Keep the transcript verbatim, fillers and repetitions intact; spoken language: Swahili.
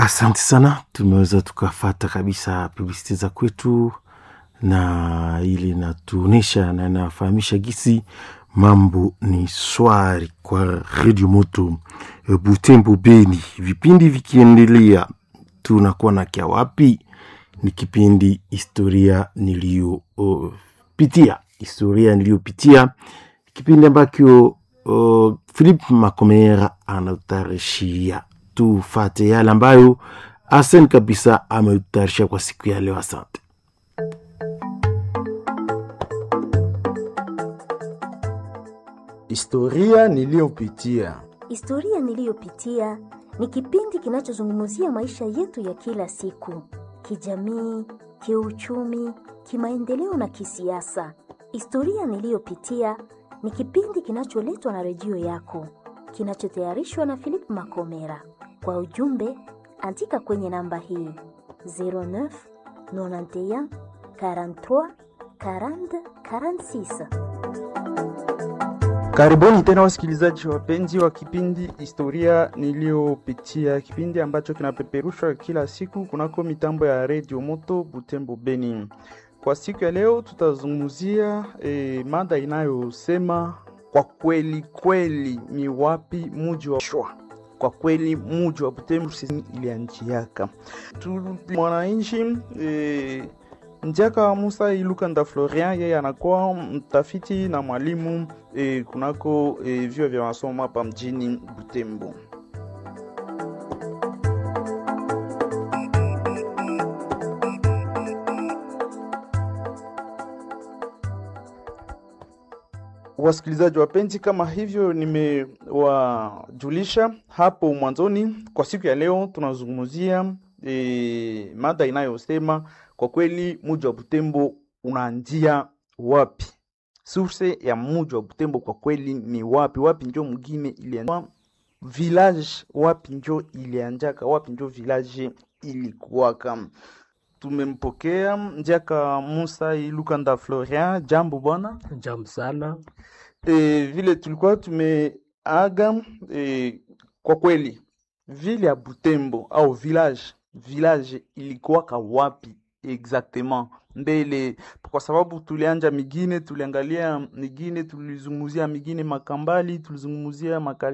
Asante sana, tumeweza tukafata kabisa publicity za kwetu, na ili natuonesha na nafahamisha gisi mambo ni swari kwa Radio Moto Butembo Beni. Vipindi vikiendelea, tunakuwa na kia wapi? Ni kipindi historia nilio uh, pitia historia niliyopitia, kipindi ambacho uh, Philip Makomera anatarishia. Tufate yale ambayo Asen kabisa ameutarisha kwa siku ya leo. Asante. Historia niliyopitia. Historia niliyopitia ni kipindi kinachozungumzia maisha yetu ya kila siku, kijamii, kiuchumi, kimaendeleo na kisiasa. Historia niliyopitia ni kipindi kinacholetwa na redio yako, kinachotayarishwa na Philip Makomera. Kwa ujumbe, andika kwenye namba hii zero neuf nonante et un quarante-trois quarante quarante-six. Karibuni tena wasikilizaji wapenzi wa kipindi historia niliyopitia, kipindi ambacho kinapeperushwa kila siku kunako mitambo ya Radio Moto Butembo Beni. Kwa siku ya leo tutazungumzia e, mada inayosema kwa kweli kweli ni wapi mji wa Shwa. Kwa kweli mji wa Butembo ilianjiaka. Tu mwananchi e, Njaka Musa Ilukanda Florian, yeye anakuwa mtafiti na mwalimu e, kunako e, vyuo vya masomo hapa mjini Butembo. Wasikilizaji wapenzi, kama hivyo nimewajulisha hapo mwanzoni, kwa siku ya leo tunazungumzia e, mada inayosema kwa kweli mji wa Butembo unaanzia wapi? Source ya mji wa Butembo kwa kweli ni wapi? Wapi ndio mgine ilianza? Village wapi ndio ilianjaka? Wapi ndio village ilikuwaka? Tumempokea Njaka Musa Ilukanda Florian. Jambo bwana. Jambo sana. E, vile tulikuwa tumeaga e, kwa kweli vile ya Butembo au village village ilikuwaka wapi exactement mbele? Kwa sababu tulianja migine, tuliangalia migine, tulizungumzia migine Makambali, tulizungumzia Makali